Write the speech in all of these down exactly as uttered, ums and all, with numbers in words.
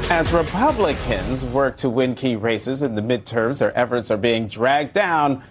As Republicans work to win key races in the midterms, their efforts are being dragged down.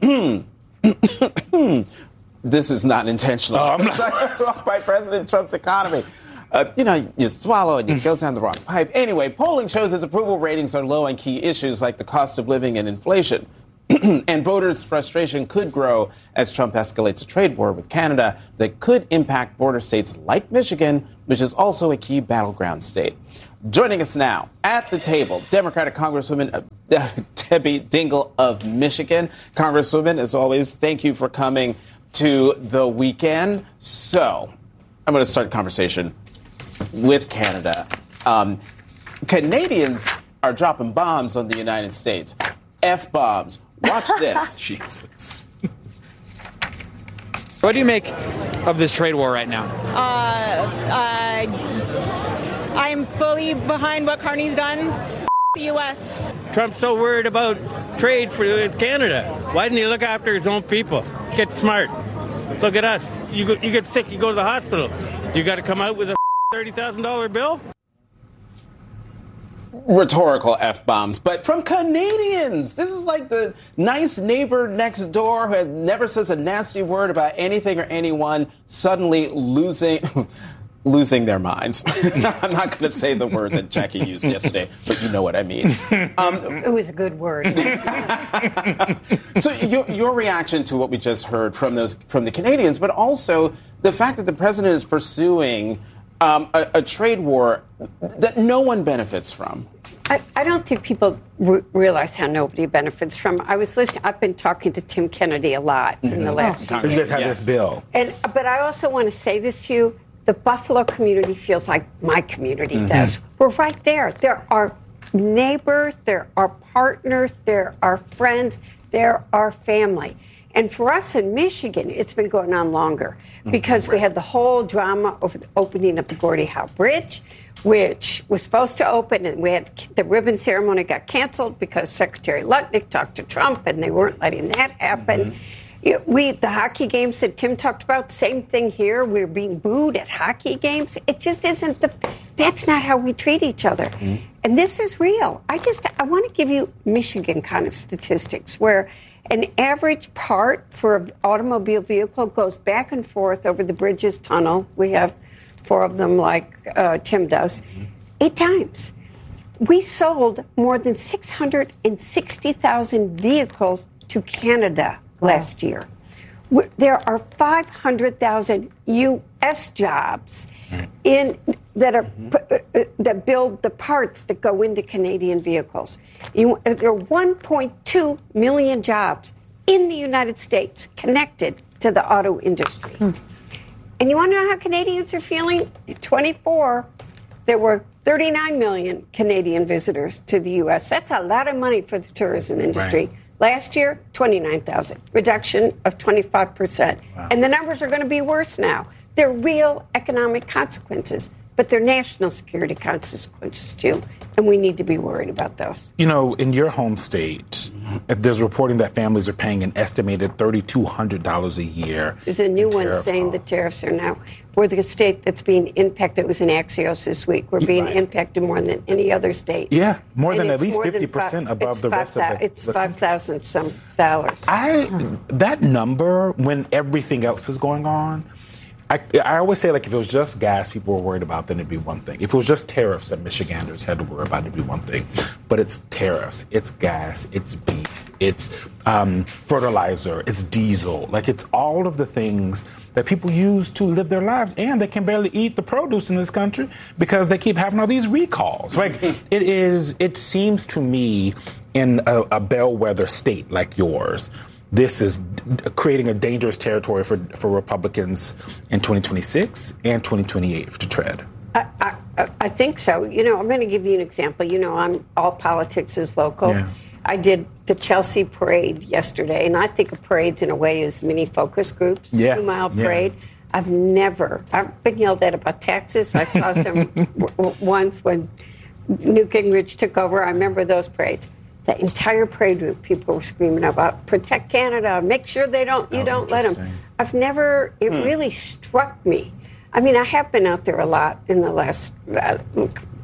This is not intentional. Oh, not. By President Trump's economy. Uh, you know, you swallow it, it goes down the wrong pipe. Anyway, polling shows his approval ratings are low on key issues like the cost of living and inflation. And voters' frustration could grow as Trump escalates a trade war with Canada that could impact border states like Michigan, which is also a key battleground state. Joining us now at the table, Democratic Congresswoman uh, Debbie Dingell of Michigan. Congresswoman, as always, thank you for coming to the weekend. So I'm going to start the conversation with Canada. Um, Canadians are dropping bombs on the United States. F-bombs. Watch this. Jesus. What do you make of this trade war right now? Uh, uh, I'm fully behind what Carney's done. The U S. Trump's so worried about trade for Canada. Why didn't he look after his own people? Get smart. Look at us. You go, you get sick, you go to the hospital. You got to come out with a thirty thousand dollars bill? Rhetorical F-bombs, but from Canadians. This is like the nice neighbor next door who never says a nasty word about anything or anyone suddenly losing losing their minds. I'm not going to say the word that Jackie used yesterday, but you know what I mean. Um, it was a good word. So your, your reaction to what we just heard from those from the Canadians, but also the fact that the president is pursuing Um, a, a trade war that no one benefits from. I, I don't think people re- realize how nobody benefits from. I was listening. I've been talking to Tim Kennedy a lot mm-hmm. in the last. Oh, you just have yes. this bill. And but I also want to say this to you: the Buffalo community feels like my community mm-hmm. does. We're right there. There are neighbors. There are partners. There are friends. There are family. And for us in Michigan, it's been going on longer because mm-hmm, right. we had the whole drama over the opening of the Gordie Howe Bridge, which was supposed to open, and we had the ribbon ceremony got canceled because Secretary Lutnick talked to Trump, and they weren't letting that happen. Mm-hmm. It, we the hockey games that Tim talked about, same thing here. We're being booed at hockey games. It just isn't the. That's not how we treat each other, mm-hmm. and this is real. I just I want to give you Michigan kind of statistics where an average part for an automobile vehicle goes back and forth over the Bridges Tunnel. We have four of them like uh, Tim does, mm-hmm. eight times. We sold more than six hundred sixty thousand vehicles to Canada last year. There are five hundred thousand U S jobs in that are uh, that build the parts that go into Canadian vehicles. You, there are one point two million jobs in the United States connected to the auto industry. Hmm. And you want to know how Canadians are feeling? In twenty-four, there were thirty-nine million Canadian visitors to the U S. That's a lot of money for the tourism industry. Right. Last year, twenty-nine thousand, reduction of twenty-five percent. Wow. And the numbers are going to be worse now. They're real economic consequences, but they're national security consequences, too. And we need to be worried about those. You know, in your home state, there's reporting that families are paying an estimated three thousand two hundred dollars a year. There's a new one saying costs. The tariffs are now. We're the state that's being impacted. It was in Axios this week. We're being right. impacted more than any other state. Yeah, more and than at least fifty percent five, above the rest of the It's five thousand some dollars. I, that number, when everything else is going on, I, I always say, like, if it was just gas people were worried about, then it'd be one thing. If it was just tariffs that Michiganders had to worry about, it'd be one thing. But it's tariffs, it's gas, it's beef, it's um, fertilizer, it's diesel. Like, it's all of the things that people use to live their lives, and they can barely eat the produce in this country because they keep having all these recalls. Like, it is, it seems to me, in a, a bellwether state like yours, this is creating a dangerous territory for, for Republicans in twenty twenty-six and twenty twenty-eight to tread. I, I, I think so. You know, I'm going to give you an example. You know, I'm all politics is local. Yeah. I did the Chelsea parade yesterday, and I think of parades in a way as mini focus groups, yeah. two-mile parade. Yeah. I've never, I've been yelled at about taxes. I saw some w- once when Newt Gingrich took over. I remember those parades. The entire parade route, people were screaming about protect Canada, make sure they don't, you oh, don't let them. I've never, it hmm. really struck me. I mean, I have been out there a lot in the last uh,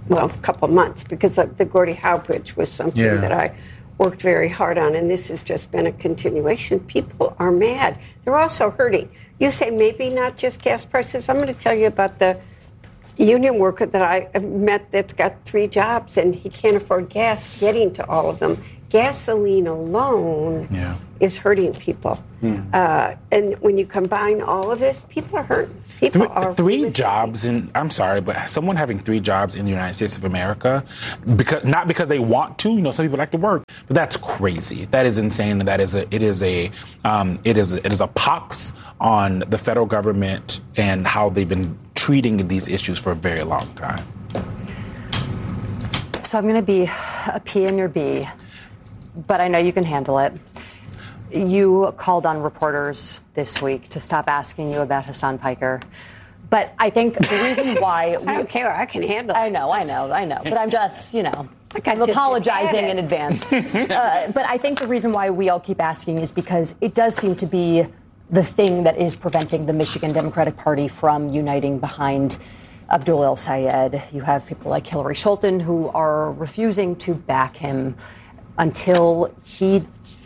well, a couple of months, because the Gordie Howe Bridge was something Yeah. that I worked very hard on, and this has just been a continuation. People are mad. They're also hurting. You say maybe not just gas prices. I'm going to tell you about the union worker that I met that's got three jobs, and he can't afford gas getting to all of them. Gasoline alone Yeah. is hurting people. Hmm. Uh, and when you combine all of this, people are hurting. People Three, are three really jobs in I'm sorry, but someone having three jobs in the United States of America, because not because they want to, you know, some people like to work, but that's crazy. That is insane. That is a it is a um, it is a, it is a pox on the federal government and how they've been treating these issues for a very long time. So I'm going to be a P in your B, but I know you can handle it. You called on reporters this week to stop asking you about Hasan Piker. But I think the reason why... we, I don't care. I can handle it. I know, I know, I know. But I'm just, you know, Like I I'm just apologizing had it. in advance. uh, but I think the reason why we all keep asking is because it does seem to be the thing that is preventing the Michigan Democratic Party from uniting behind Abdul El-Sayed. You have people like Hillary Scholten who are refusing to back him until he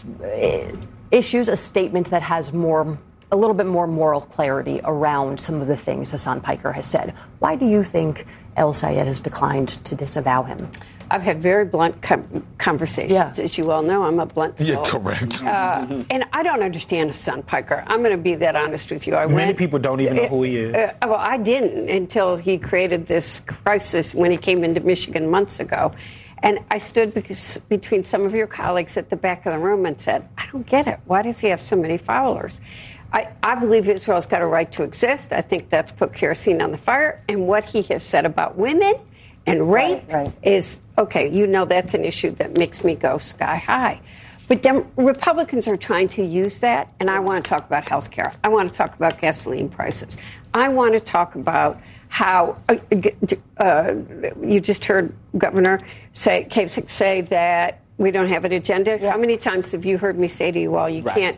uh, issues a statement that has more, a little bit more moral clarity around some of the things Hasan Piker has said. Why do you think El-Sayed has declined to disavow him? I've had very blunt com- conversations. Yeah. As you all know, I'm a blunt soul. Yeah, correct. Uh, and I don't understand Hasan Piker. I'm going to be that honest with you. I Many went, people don't even know who he is. Uh, well, I didn't until he created this crisis when he came into Michigan months ago. And I stood because, between some of your colleagues at the back of the room and said, I don't get it. Why does he have so many followers? I, I believe Israel's got a right to exist. I think that's put kerosene on the fire. And what he has said about women and rape Right, right. is, okay, you know that's an issue that makes me go sky high. But Dem- Republicans are trying to use that, and I want to talk about health care. I want to talk about gasoline prices. I want to talk about how uh, uh, you just heard Governor say, Kasich say that we don't have an agenda. Yeah. How many times have you heard me say to you all, you Right. can't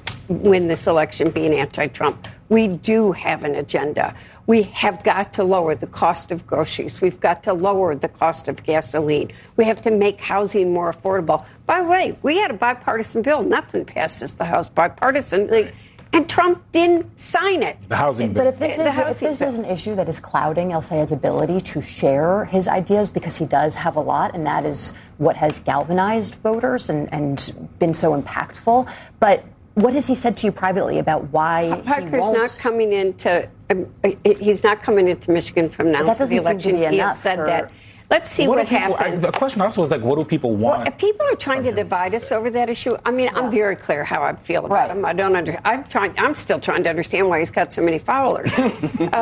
win this election being anti-Trump? We do have an agenda. We have got to lower the cost of groceries. We've got to lower the cost of gasoline. We have to make housing more affordable. By the way, we had a bipartisan bill. Nothing passes the House bipartisanly. And Trump didn't sign it. The housing bill. But if this, The is, if housing this bill. is an issue that is clouding El-Sayed's ability to share his ideas, because he does have a lot, and that is what has galvanized voters and, and been so impactful. But what has he said to you privately about why he Parker's won't? not coming into. Um, he's not coming into Michigan from now But that to the doesn't seem to election. be He enough has said for- that. Let's see What what, do people, I, happens. the question also is like, what do people want? If people are trying to from him divide to us say? over that issue, I mean, I'm very clear how I feel about Right. him. I don't under. I'm trying. I'm still trying to understand why he's got so many followers. uh,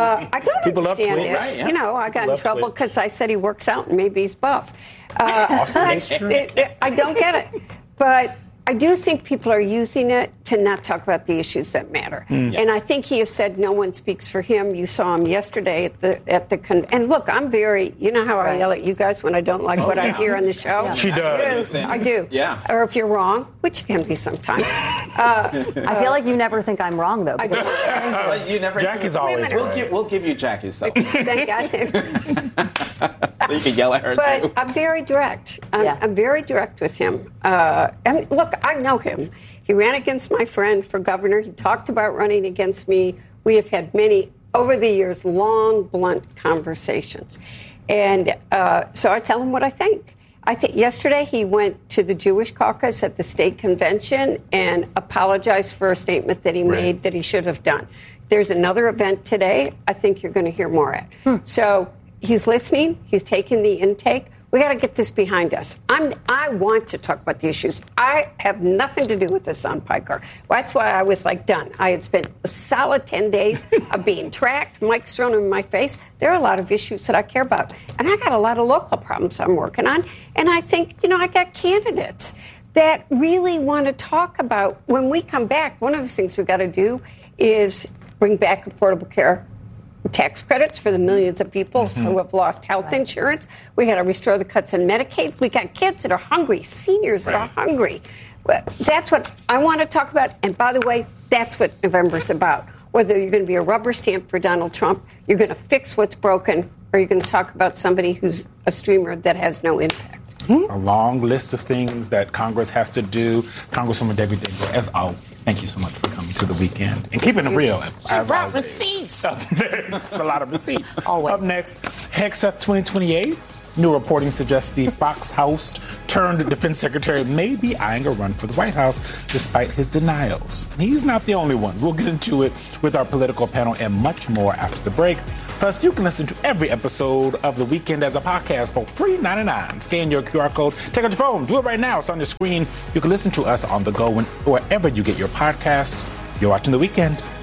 I don't People love understand Twitch. it. Right, yeah. You know, I got in love trouble Twitch. because I said he works out and maybe he's buff. Uh, That's true. it- it- I don't get it, but I do think people are using it to not talk about the issues that matter. And I think he has said no one speaks for him. You saw him yesterday at the at the con- and look, I'm very. You know how I Right. yell at you guys when I don't like what I hear on the show. She does. I do. I do. Yeah. Or if you're wrong, which you can be sometimes. Uh, I feel like you never think I'm wrong, though. because- Well, you never. Jackie's always We'll right. give, we'll give you Jackie's self, thank God. so you can yell at her But too. I'm very direct. I'm, Yeah. I'm very direct with him. Uh, and look, I know him. He ran against my friend for governor. He talked about running against me. We have had many, over the years, long, blunt conversations. And uh, so I tell him what I think. I think yesterday he went to the Jewish caucus at the state convention and apologized for a statement that he Right. made that he should have done. There's another event today I think you're going to hear more at. So he's listening. He's taking the intake. We got to get this behind us. I'm, I want to talk about the issues. I have nothing to do with this on Piker. That's why I was like done. I had spent a solid ten days of being tracked, mics thrown in my face. There are a lot of issues that I care about. And I got a lot of local problems I'm working on. And I think, you know, I got candidates that really want to talk about, when we come back, one of the things we've got to do is bring back affordable care tax credits for the millions of people Mm-hmm. who have lost health insurance. We got to restore the cuts in Medicaid. We got kids that are hungry, seniors that are hungry. Well, that's what I want to talk about. And by the way, that's what November's about. Whether you're going to be a rubber stamp for Donald Trump, you're going to fix what's broken, are you going to talk about somebody who's a streamer that has no impact? A long list of things that Congress has to do. Congresswoman Debbie Dingell, as always, thank you so much for coming to the weekend and keeping it real. She brought receipts. Up next, a lot of receipts. Always. Up next, Hegseth twenty twenty-eight. New reporting suggests the Fox host turned defense secretary may be eyeing a run for the White House despite his denials. He's not the only one. We'll get into it with our political panel and much more after the break. Plus, you can listen to every episode of The Weekend as a podcast for free ninety-nine. Scan your Q R code. Take out your phone. Do it right now. It's on your screen. You can listen to us on the go when, wherever you get your podcasts. You're watching The Weekend.